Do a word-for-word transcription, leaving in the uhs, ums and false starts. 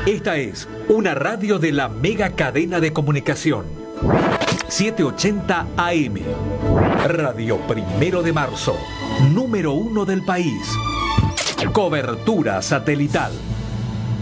Esta es una radio de la mega cadena de comunicación. setecientos ochenta A M. Radio Primero de Marzo. Número uno del país. Cobertura satelital.